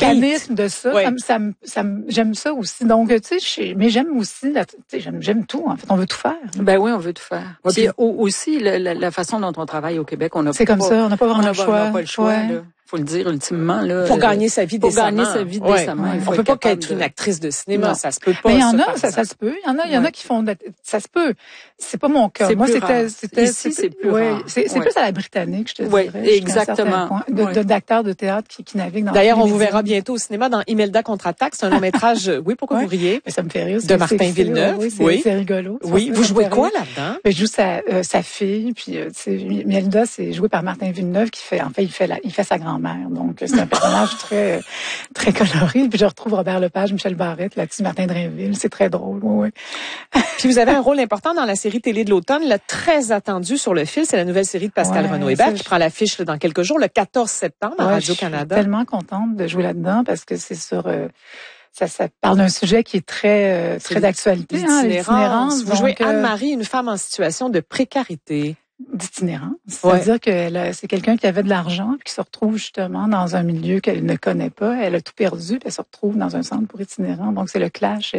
mécanisme de ça, Oui. j'aime ça aussi. Donc, tu sais, mais j'aime aussi, j'aime tout, en fait. On veut tout faire. Ben oui, on veut tout faire. Ouais, Puis aussi, la façon dont on travaille au Québec, on n'a C'est comme ça, on n'a pas vraiment le choix. On n'a pas le choix, Ouais. là. Faut le dire ultimement, là. Pour gagner sa vie décemment. Pour gagner sa vie décemment. On peut pas qu'être une actrice de cinéma, Non. ça se peut pas. Mais il y en a, ça se peut. Il y en a qui font, ça se peut. C'est pas mon cas. Moi, c'était, ici, c'est plus rare. C'est plus à la britannique, je te dirais. Oui, exactement. D'acteurs de théâtre qui naviguent dans. D'ailleurs, on vous verra bientôt au cinéma dans Imelda contre-attaque. C'est un long métrage. Oui, pourquoi vous riez? Mais ça me fait rire. De Martin Villeneuve. Oui, c'est rigolo. Oui, vous jouez quoi là-dedans? Je joue sa fille, puis tu sais, Imelda, c'est joué par Martin Villeneuve qui fait, en fait, il fait sa grand-mère. Donc, c'est un personnage très, très coloré. Puis je retrouve Robert Lepage, Michel Barrette, là-dessus, Martin Drainville. C'est très drôle, oui. Puis vous avez un rôle important dans la série télé de l'automne, là, très attendue sur le fil. C'est la nouvelle série de Pascal Renaud-Hébert qui prend l'affiche dans quelques jours, le 14 septembre à Radio-Canada. Je suis tellement contente de jouer là-dedans parce que c'est sur... Ça parle d'un sujet qui est très d'actualité, l'itinérance. Vous jouez Anne-Marie, une femme en situation de précarité. D'itinérance. C'est-à-dire que c'est quelqu'un qui avait de l'argent puis qui se retrouve justement dans un milieu qu'elle ne connaît pas. Elle a tout perdu puis elle se retrouve dans un centre pour itinérants. Donc, c'est le clash,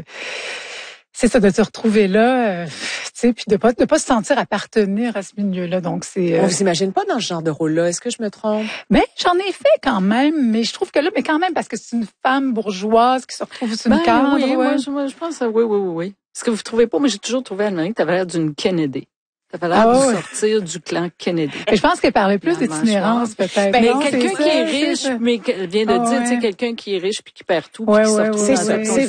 c'est ça, de se retrouver là, tu sais, puis de pas se sentir appartenir à ce milieu-là. Donc, c'est... On vous imagine pas dans ce genre de rôle-là. Est-ce que je me trompe? Mais j'en ai fait quand même, mais je trouve que là, mais quand même, parce que c'est une femme bourgeoise qui se retrouve sur une cadre. Oui, moi, je pense, oui. Est-ce que vous trouvez pas? Moi, j'ai toujours trouvé, Anne-Marie, que t'avais l'air d'une Kennedy. Ça fait l'air de sortir du clan Kennedy. Mais je pense qu'elle parlait plus d'itinérance, peut-être. Mais quelqu'un qui est riche, mais elle vient de dire, tu sais, quelqu'un qui est riche puis qui perd tout, puis qui sort c'est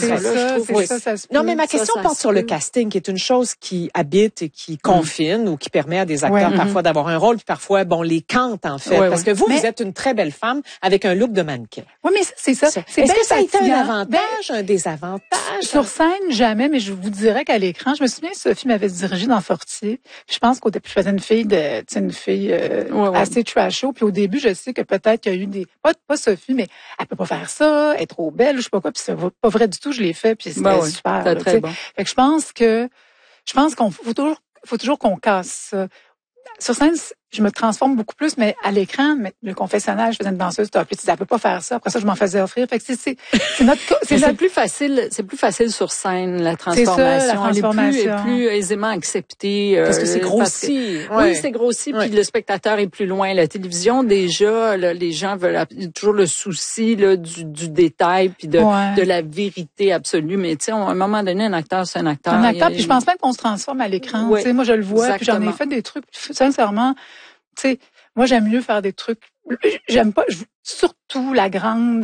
ça. Non, mais ma question porte sur le casting, qui est une chose qui habite et qui confine ou qui permet à des acteurs parfois d'avoir un rôle, puis parfois, les cante, en fait. Parce que vous êtes une très belle femme avec un look de mannequin. Oui, mais c'est ça. Est-ce que ça a été un avantage, un désavantage? Sur scène, jamais, mais je vous dirais qu'à l'écran, je me souviens, Sophie m'avait dirigé dans Fortier. Je pense qu'au début, je faisais une fille assez trasho. Puis au début, je sais que peut-être qu'il y a eu pas Sophie, mais elle peut pas faire ça, elle est trop belle, je sais pas quoi. Puis c'est pas vrai du tout, je l'ai fait, puis c'était super. C'était très bon. Fait que je pense qu'on faut toujours qu'on casse ça. Sur scène, je me transforme beaucoup plus, mais à l'écran, le confessionnal, je faisais une danseuse top. Puis elle peut pas faire ça. Après ça, je m'en faisais offrir. Fait que c'est plus facile. C'est plus facile sur scène, la transformation. Elle est plus aisément acceptée. Parce que c'est grossi. Oui, c'est grossi. Puis le spectateur est plus loin. La télévision, déjà, les gens veulent toujours le souci du détail puis de la vérité absolue. Mais tu sais, à un moment donné, un acteur, c'est un acteur. Un acteur. Puis je pense même qu'on se transforme à l'écran. Tu sais, moi, je le vois. Puis j'en ai fait des trucs. Sincèrement. Tu sais, moi, j'aime mieux faire des trucs. J'aime pas, surtout la grande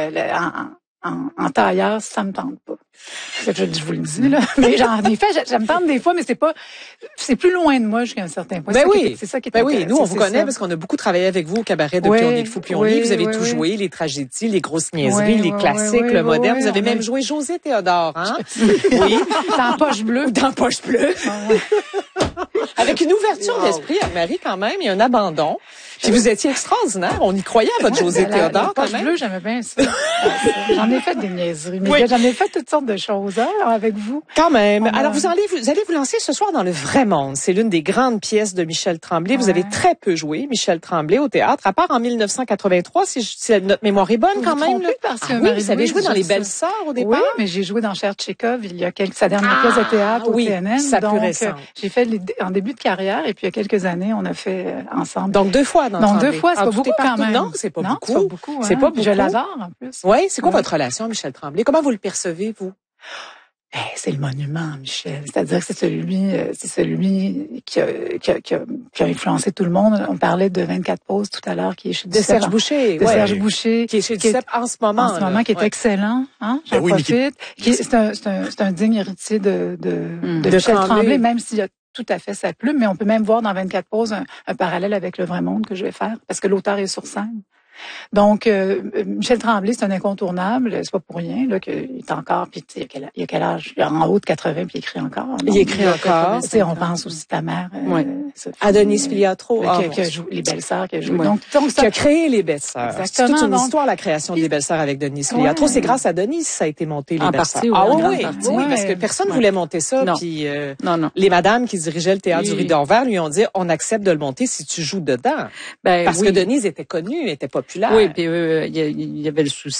en tailleur, ça me tente pas. Je vous le dis, là. Mais j'en ai fait, j'aime tente des fois, mais c'est plus loin de moi jusqu'à un certain point. C'est ça qui est oui, nous, on vous connaît parce qu'on a beaucoup travaillé avec vous au cabaret depuis On est le fou puis on lit. Vous avez tout joué, les tragédies, les grosses niaiseries, les classiques, le moderne. Vous avez même joué José Théodore, hein? Oui. Dans Poche Bleue. Dans Poche Bleue. Avec une ouverture d'esprit, Anne-Marie, quand même, et un abandon. Puis vous étiez extraordinaire. On y croyait à votre José Théodore, quand même. Poche Bleue, j'aimais bien ça. J'en ai fait des niaiseries. Mais j'en ai fait toutes sortes de choses, avec vous. Quand même. Alors, vous allez vous lancer ce soir dans Le Vrai Monde. C'est l'une des grandes pièces de Michel Tremblay. Vous avez très peu joué, Michel Tremblay, au théâtre, à part en 1983, si notre mémoire est bonne, quand même. Vous avez joué dans Les Belles Sœurs, au départ? Oui, mais j'ai joué dans Cher Tchekhov, il y a sa dernière pièce de théâtre au TNM. Donc, j'ai fait en début de carrière, et puis il y a quelques années, on a fait ensemble. Donc, 2 fois dans Donc, 2 fois, c'est pas beaucoup quand même. Non, c'est pas beaucoup. C'est pas beaucoup. Je l'adore, en plus. Oui, c'est quoi votre relation, Michel Tremblay? Comment vous le percevez, vous? C'est le monument, Michel. C'est-à-dire que c'est celui qui a influencé tout le monde. On parlait de 24 pauses tout à l'heure, qui est chez Serge Boucher. Serge Boucher. Qui est chez Duceppe en ce moment. En ce moment, qui est excellent, hein. J'en profite. C'est un digne héritier de Michel Tremblay, même s'il a tout à fait sa plume, mais on peut même voir dans 24 pauses un parallèle avec Le Vrai Monde que je vais faire, parce que l'auteur est sur scène. Donc, Michel Tremblay, c'est un incontournable. C'est pas pour rien là qu'il est encore. Puis il y a quel âge? Il est en haut de 80 puis il écrit encore. Donc, il écrit encore. On pense aussi à ta mère. Adonis Filiatro. Qui a joué Les Belles Sœurs. Qui a créé Les Belles Sœurs. C'est toute une histoire, la création des Belles Sœurs avec Denis Filiatro. C'est grâce à Denis ça a été monté, Les Belles Sœurs. Oui, parce que personne voulait monter ça. Puis les madames qui dirigeaient le théâtre du Rideau Vert lui ont dit, on accepte de le monter si tu joues dedans. Parce que Denise était connue, était populaire. Oui, puis il y avait le souci